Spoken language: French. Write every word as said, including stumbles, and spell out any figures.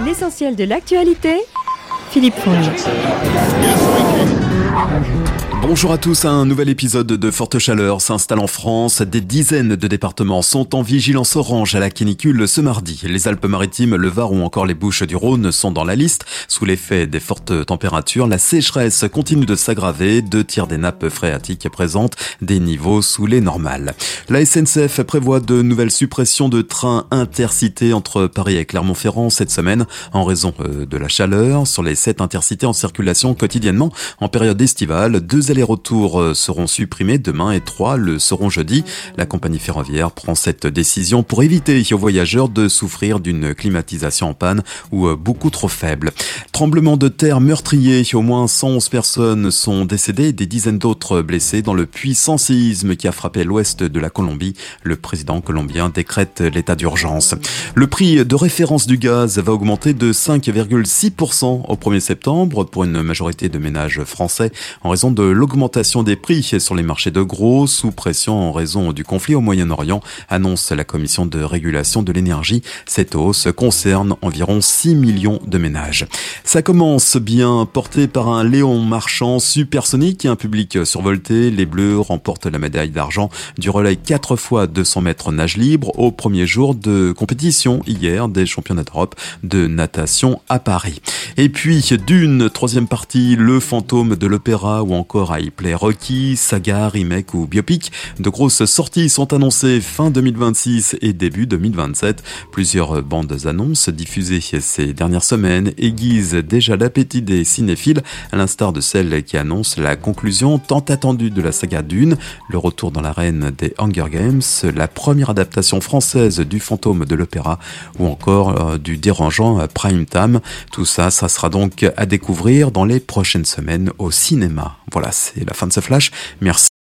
L'essentiel de l'actualité, Philippe Fournier. Bonjour à tous, un nouvel épisode de Forte Chaleur s'installe en France. Des dizaines de départements sont en vigilance orange à la canicule ce mardi. Les Alpes-Maritimes, le Var ou encore les Bouches-du-Rhône sont dans la liste. Sous l'effet des fortes températures, la sécheresse continue de s'aggraver. Deux tiers des nappes phréatiques présentent des niveaux sous les normales. La S N C F prévoit de nouvelles suppressions de trains intercités entre Paris et Clermont-Ferrand cette semaine en raison de la chaleur. Sur les sept intercités en circulation quotidiennement en période estivale, deux allers-retours seront supprimés demain et trois le seront jeudi. La compagnie ferroviaire prend cette décision pour éviter aux voyageurs de souffrir d'une climatisation en panne ou beaucoup trop faible. Tremblement de terre meurtrier, au moins cent onze personnes sont décédées et des dizaines d'autres blessées dans le puissant séisme qui a frappé l'ouest de la Colombie. Le président colombien décrète l'état d'urgence. Le prix de référence du gaz va augmenter de cinq virgule six pour cent au premier septembre pour une majorité de ménages français en raison de l'augmentation des prix sur les marchés de gros, sous pression en raison du conflit au Moyen-Orient, annonce la Commission de régulation de l'énergie. Cette hausse concerne environ six millions de ménages. Ça commence bien, porté par un Léon Marchand supersonique et un public survolté. Les Bleus remportent la médaille d'argent du relais quatre fois deux cents mètres nage libre au premier jour de compétition hier des championnats d'Europe de natation à Paris. Et puis Dune, troisième partie, le fantôme de l'opéra ou encore à y play Rocky, saga, remake ou biopic. De grosses sorties sont annoncées fin deux mille vingt-six et début deux mille vingt-sept. Plusieurs bandes annonces diffusées ces dernières semaines aiguisent déjà l'appétit des cinéphiles, à l'instar de celle qui annonce la conclusion tant attendue de la saga Dune, le retour dans l'arène des Hunger Games, la première adaptation française du fantôme de l'opéra ou encore euh, du dérangeant Prime Time. Tout ça, ça sera donc à découvrir dans les prochaines semaines au cinéma. Voilà, c'est la fin de ce flash. Merci.